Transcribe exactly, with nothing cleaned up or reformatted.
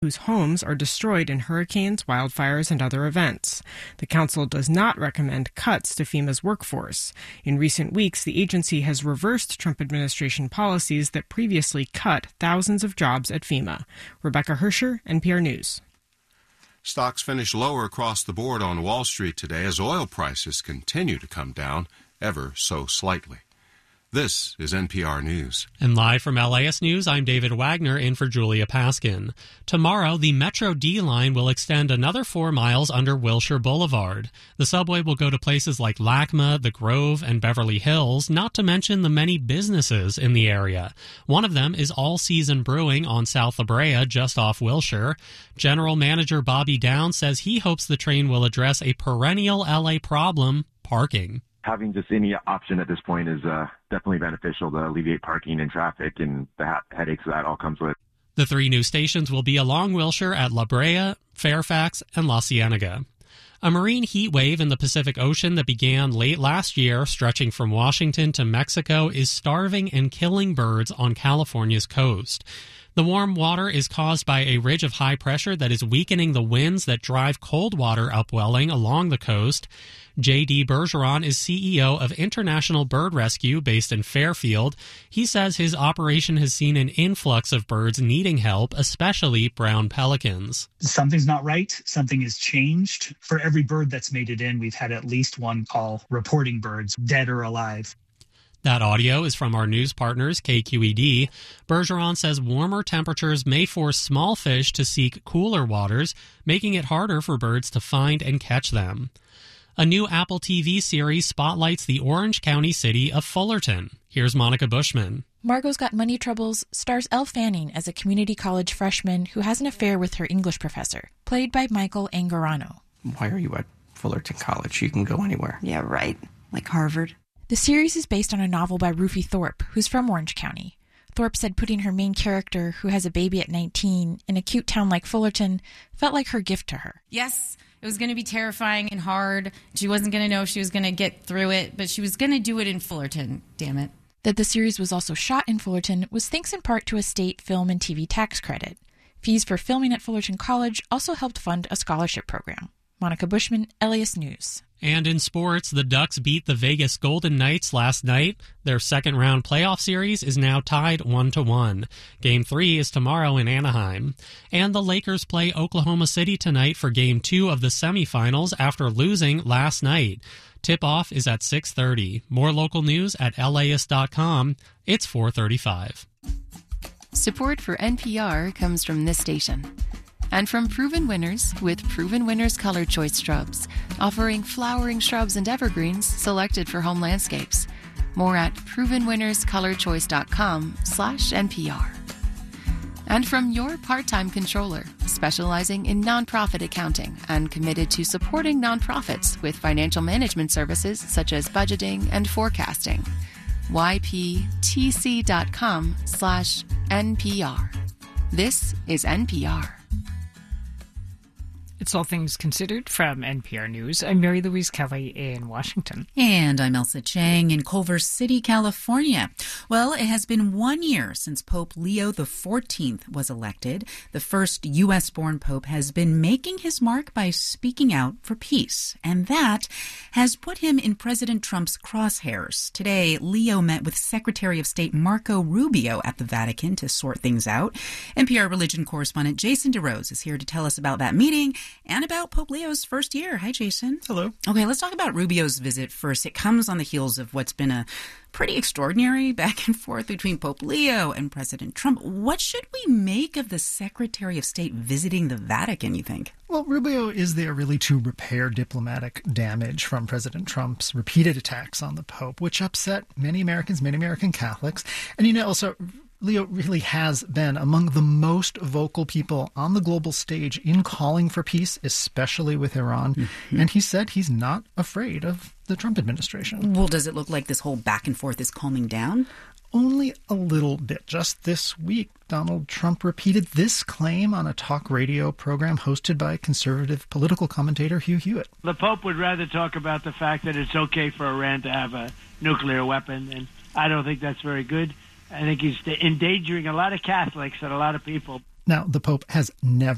whose homes are destroyed in hurricanes, wildfires, and other events. The council does not recommend cuts to FEMA's workforce. In recent weeks, the agency has reversed Trump administration policies that previously cut thousands of jobs at FEMA. Rebecca Hersher, N P R News. Stocks finished lower across the board on Wall Street today as oil prices continue to come down ever so slightly. This is N P R News. And live from L A S News, I'm David Wagner in for Julia Paskin. Tomorrow, the Metro D line will extend another four miles under Wilshire Boulevard. The subway will go to places like LACMA, The Grove, and Beverly Hills, not to mention the many businesses in the area. One of them is All Season Brewing on South La Brea, just off Wilshire. General Manager Bobby Downs says he hopes the train will address a perennial L A problem, parking. Having just any option at this point is uh, definitely beneficial to alleviate parking and traffic and the ha- headaches that all comes with. The three new stations will be along Wilshire at La Brea, Fairfax, and La Cienega. A marine heat wave in the Pacific Ocean that began late last year, stretching from Washington to Mexico, is starving and killing birds on California's coast. The warm water is caused by a ridge of high pressure that is weakening the winds that drive cold water upwelling along the coast. J D Bergeron is C E O of International Bird Rescue based in Fairfield. He says his operation has seen an influx of birds needing help, especially brown pelicans. Something's not right. Something has changed. For every bird that's made it in, we've had at least one call reporting birds, dead or alive. That audio is from our news partners, K Q E D. Bergeron says warmer temperatures may force small fish to seek cooler waters, making it harder for birds to find and catch them. A new Apple T V series spotlights the Orange County city of Fullerton. Here's Monica Bushman. Margot's Got Money Troubles stars Elle Fanning as a community college freshman who has an affair with her English professor, played by Michael Angarano. Why are you at Fullerton College? You can go anywhere. Yeah, right. Like Harvard. The series is based on a novel by Rufy Thorpe, who's from Orange County. Thorpe said putting her main character, who has a baby at nineteen, in a cute town like Fullerton felt like her gift to her. Yes, it was going to be terrifying and hard. She wasn't going to know if she was going to get through it, but she was going to do it in Fullerton, damn it. That the series was also shot in Fullerton was thanks in part to a state film and T V tax credit. Fees for filming at Fullerton College also helped fund a scholarship program. Monica Bushman, L A S News. And in sports, the Ducks beat the Vegas Golden Knights last night. Their second-round playoff series is now tied one to one. Game three is tomorrow in Anaheim. And the Lakers play Oklahoma City tonight for Game two of the semifinals after losing last night. Tip-off is at six thirty. More local news at L A S dot com. It's four thirty-five. Support for N P R comes from this station. And from Proven Winners with Proven Winners Color Choice Shrubs, offering flowering shrubs and evergreens selected for home landscapes. More at proven winners color choice dot com slash N P R. And from Your Part-Time Controller, specializing in nonprofit accounting and committed to supporting nonprofits with financial management services such as budgeting and forecasting. Y P T C dot com slash N P R. This is N P R. It's All Things Considered from N P R News. I'm Mary Louise Kelly in Washington. And I'm Elsa Chang in Culver City, California. Well, it has been one year since Pope Leo the fourteenth was elected. The first U S-born pope has been making his mark by speaking out for peace. And that has put him in President Trump's crosshairs. Today, Leo met with Secretary of State Marco Rubio at the Vatican to sort things out. N P R religion correspondent Jason DeRose is here to tell us about that meeting and about Pope Leo's first year. Hi, Jason. Hello. Okay, let's talk about Rubio's visit first. It comes on the heels of what's been a pretty extraordinary back and forth between Pope Leo and President Trump. What should we make of the Secretary of State visiting the Vatican, you think? Well, Rubio is there really to repair diplomatic damage from President Trump's repeated attacks on the Pope, which upset many Americans, many American Catholics. And, you know, also, Leo really has been among the most vocal people on the global stage in calling for peace, especially with Iran. Mm-hmm. And he said he's not afraid of the Trump administration. Well, does it look like this whole back and forth is calming down? Only a little bit. Just this week, Donald Trump repeated this claim on a talk radio program hosted by conservative political commentator Hugh Hewitt. The Pope would rather talk about the fact that it's okay for Iran to have a nuclear weapon, and I don't think that's very good. I think he's endangering a lot of Catholics and a lot of people. Now, the Pope has never